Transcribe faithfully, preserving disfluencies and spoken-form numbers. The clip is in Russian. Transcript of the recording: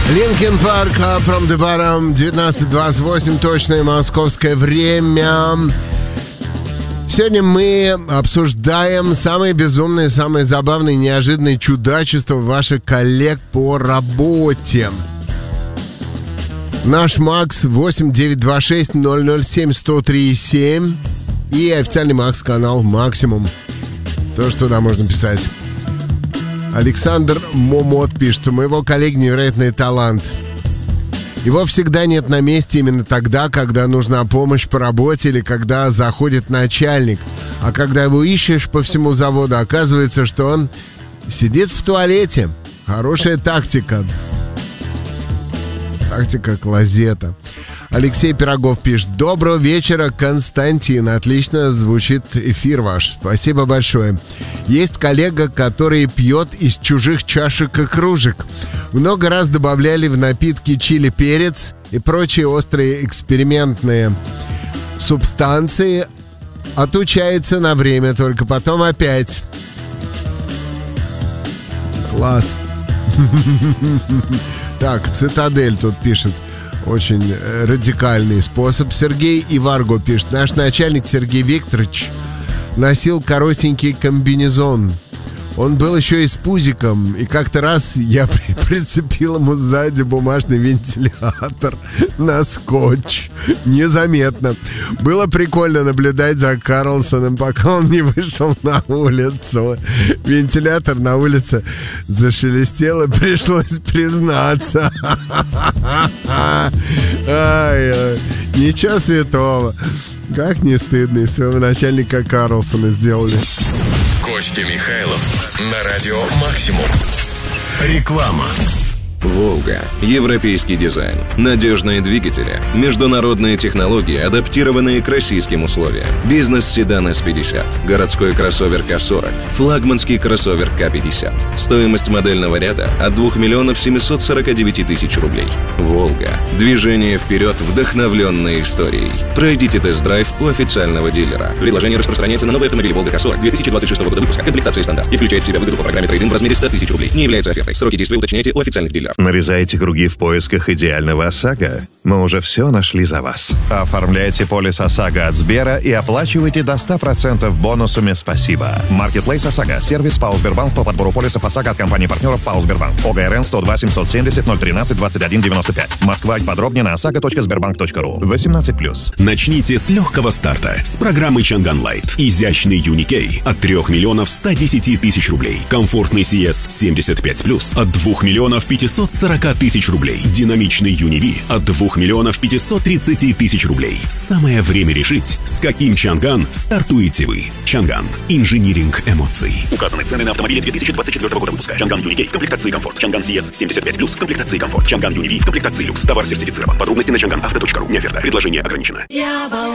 Linkin Park, Up From The Bottom, девятнадцать двадцать восемь, точное московское время. Сегодня мы обсуждаем самые безумные, самые забавные, неожиданные чудачества ваших коллег по работе. Наш Макс восемь девять два шесть ноль ноль семь сто три семь и официальный Макс-канал «Максимум». Тоже туда можно писать. Александр Момот пишет: у моего коллеги невероятный талант. Его всегда нет на месте именно тогда, когда нужна помощь по работе или когда заходит начальник. А когда его ищешь по всему заводу, оказывается, что он сидит в туалете. Хорошая тактика. Тактика клозета. Алексей Пирогов пишет: доброго вечера, Константин. Отлично звучит эфир ваш. Спасибо большое. Есть коллега, который пьет из чужих чашек и кружек. Много раз добавляли в напитки чили, перец и прочие острые экспериментные субстанции. Отучается на время, только потом опять. Класс. Так, Цитадель тут пишет: очень радикальный способ. Сергей Иварго пишет: наш начальник Сергей Викторович носил коротенький комбинезон. Он был еще и с пузиком. И как-то раз я прицепил ему сзади бумажный вентилятор на скотч. Незаметно. Было прикольно наблюдать за Карлсоном, пока он не вышел на улицу. Вентилятор на улице зашелестел, и пришлось признаться. Ай, ничего святого. Как не стыдно, из своего начальника Карлсона сделали. Костя Михайлов на радио «Максимум». Реклама. «Волга». Европейский дизайн, надежные двигатели, международные технологии, адаптированные к российским условиям. Бизнес-седан эс пятьдесят, городской кроссовер ка сорок, флагманский кроссовер ка пятьдесят. Стоимость модельного ряда от двух миллионов семьсот сорок девять тысяч рублей. «Волга». Движение вперед, вдохновленное историей. Пройдите тест-драйв у официального дилера. Предложение распространяется на новые автомобили «Волга» ка сорок две тысячи двадцать шестого года выпуска. Комплектация стандарт. И включает в себя выгоду по программе трейд-ин в размере сто тысяч рублей. Не является офертой. Сроки действия уточняйте у официальных дилеров. Нарезаете круги в поисках идеального ОСАГО? Мы уже все нашли за вас. Оформляйте полис ОСАГО от Сбера и оплачивайте до ста процентов бонусами «Спасибо». Marketplace ОСАГО. Сервис ПАО «Сбербанк» по подбору полисов ОСАГО от компании-партнеров ПАО «Сбербанк». ОГРН сто два семьсот семьдесят ноль тринадцать двадцать один девяносто пять. Москва. Подробнее на осаго точка сбербанк точка ру. восемнадцать плюс. Начните с легкого старта с программы Чанган Лайт. Изящный Юникей от трех миллионов ста десяти тысяч рублей. Комфортный си эс семьдесят пять плюс от двух миллионов пятисот сорока тысяч рублей. Динамичный Юниви от двух миллионов пятисот тридцати тысяч рублей. Самое время решить, с каким Чанган стартуете вы. Чанган. Инжиниринг эмоций. Указаны цены на автомобили две тысячи двадцать четвёртого года выпуска. Чанган Юникей в комплектации комфорт. Чанган си эс семьдесят пять плюс в комплектации комфорт. Чанган Юниви в комплектации люкс. Товар сертифицирован. Подробности на чанган авто точка ру. Не оферта. Предложение ограничено.